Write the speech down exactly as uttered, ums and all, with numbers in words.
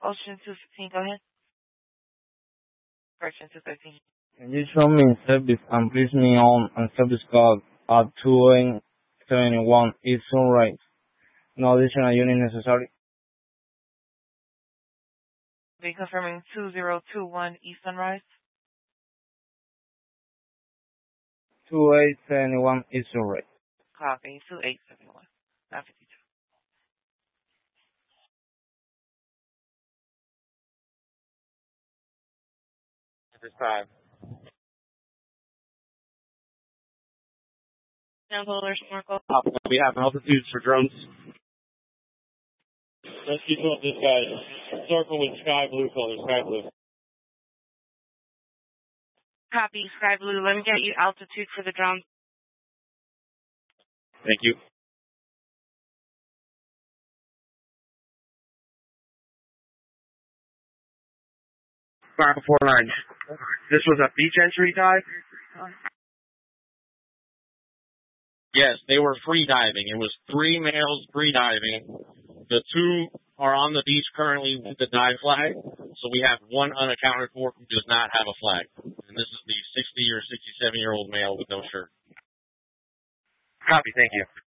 Ocean two fifteen, go ahead. Correction two thirteen. Can you show me service and please me on and service card at two seventy-one Eastern Right? No additional unit necessary. Be confirming two zero two one East Sunrise. two eight seven one Eastern Right. Copy, two eight seven one. nine fifty-two. This time. Handler, Snorkel. We have altitudes for drones. Let's keep up this guy. Circle with sky blue color, sky blue. Copy, Sky Blue. Let me get you altitude for the drone. Thank you. five four nine. This was a beach entry dive? Yes, they were free diving. It was three males free diving. The two are on the beach currently with the dive flag, so we have one unaccounted for who does not have a flag. And this is the sixty or sixty-seven year old male with no shirt. Copy, thank you.